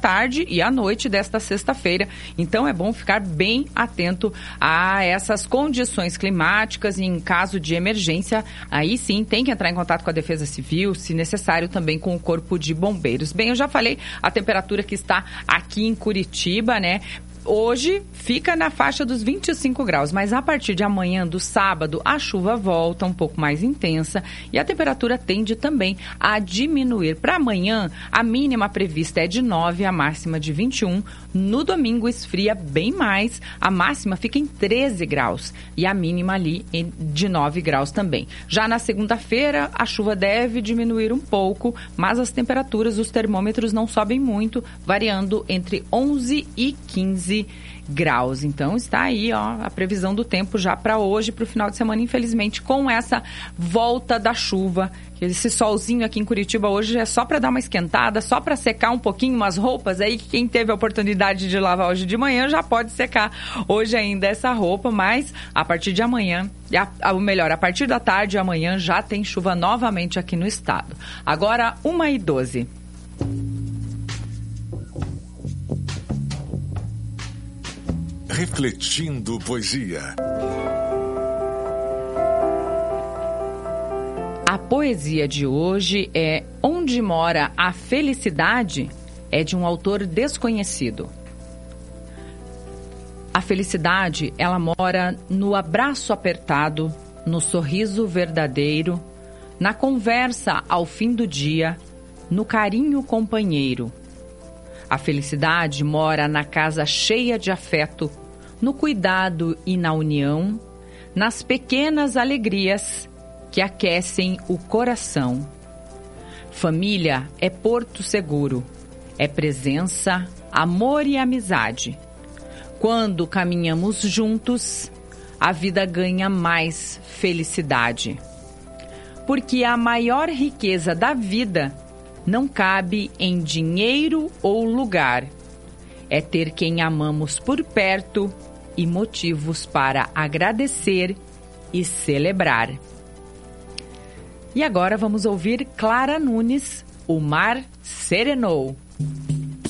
tarde e à noite desta sexta-feira. Então é bom ficar bem atento a essas condições climáticas e em caso de emergência, aí sim tem que entrar em contato com a Defesa Civil, se necessário também com o Corpo de Bombeiros. Bem, eu já falei a temperatura que está aqui em Curitiba, né? Hoje fica na faixa dos 25 graus, mas a partir de amanhã, do sábado, a chuva volta um pouco mais intensa e a temperatura tende também a diminuir. Para amanhã, a mínima prevista é de 9, a máxima de 21. No domingo, esfria bem mais, a máxima fica em 13 graus e a mínima ali de 9 graus também. Já na segunda-feira, a chuva deve diminuir um pouco, mas as temperaturas, os termômetros não sobem muito, variando entre 11 e 15 graus. Então está aí, ó, a previsão do tempo já para hoje, para o final de semana, infelizmente, com essa volta da chuva. Esse solzinho aqui em Curitiba hoje é só para dar uma esquentada, só para secar um pouquinho umas roupas aí, que quem teve a oportunidade de lavar hoje de manhã já pode secar hoje ainda essa roupa, mas a partir de amanhã, ou melhor, a partir da tarde amanhã já tem chuva novamente aqui no estado. Agora 1h12. Refletindo Poesia. A poesia de hoje é Onde Mora a Felicidade, é de um autor desconhecido. A felicidade, ela mora no abraço apertado, no sorriso verdadeiro, na conversa ao fim do dia, no carinho companheiro. A felicidade mora na casa cheia de afeto, no cuidado e na união, nas pequenas alegrias que aquecem o coração. Família é porto seguro, é presença, amor e amizade. Quando caminhamos juntos, a vida ganha mais felicidade. Porque a maior riqueza da vida não cabe em dinheiro ou lugar. É ter quem amamos por perto e motivos para agradecer e celebrar. E agora vamos ouvir Clara Nunes, O Mar Serenou.